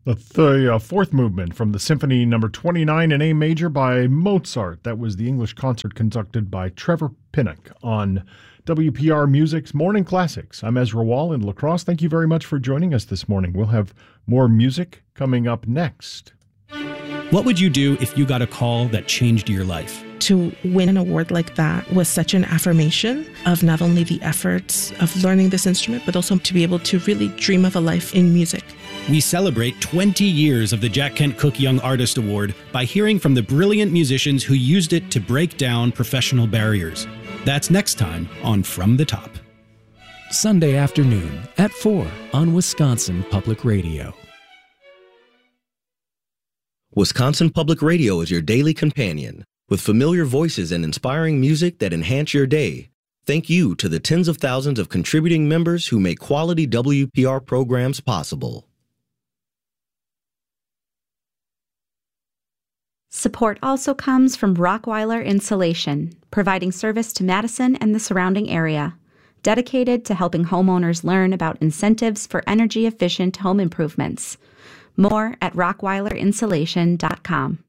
The fourth movement from the Symphony Number 29 in A major by Mozart. That was the English concert conducted by Trevor Pinnock on WPR Music's Morning Classics. I'm Ezra Wall in La Crosse. Thank you very much for joining us this morning. We'll have more music coming up next. What would you do if you got a call that changed your life? To win an award like that was such an affirmation of not only the efforts of learning this instrument, but also to be able to really dream of a life in music. We celebrate 20 years of the Jack Kent Cooke Young Artist Award by hearing from the brilliant musicians who used it to break down professional barriers. That's next time on From the Top. Sunday afternoon at 4 on Wisconsin Public Radio. Wisconsin Public Radio is your daily companion, with familiar voices and inspiring music that enhance your day. Thank you to the tens of thousands of contributing members who make quality WPR programs possible. Support also comes from Rockweiler Insulation, providing service to Madison and the surrounding area, dedicated to helping homeowners learn about incentives for energy-efficient home improvements. More at rockweilerinsulation.com.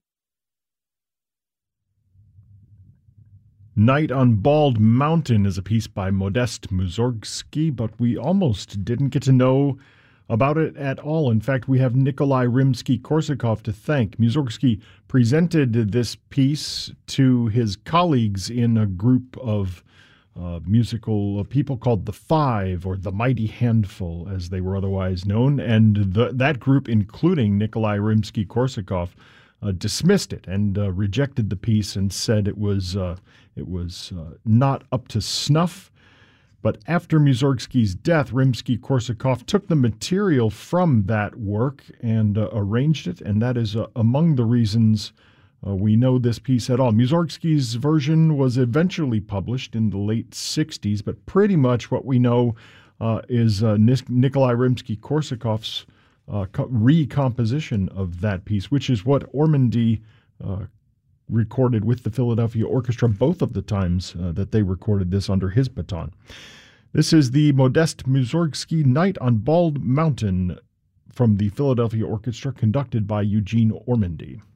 Night on Bald Mountain is a piece by Modest Mussorgsky, but we almost didn't get to know about it at all. In fact, we have Nikolai Rimsky-Korsakov to thank. Mussorgsky presented this piece to his colleagues in a group of musical people called The Five, or The Mighty Handful, as they were otherwise known. And that group, including Nikolai Rimsky-Korsakov, dismissed it and rejected the piece and said it was not up to snuff. But after Mussorgsky's death, Rimsky-Korsakov took the material from that work and arranged it, and that is among the reasons we know this piece at all. Mussorgsky's version was eventually published in the late 60s, but pretty much what we know is Nikolai Rimsky-Korsakov's recomposition of that piece, which is what Ormandy recorded with the Philadelphia Orchestra both of the times that they recorded this under his baton. This is the Modest Mussorgsky Night on Bald Mountain from the Philadelphia Orchestra, conducted by Eugene Ormandy.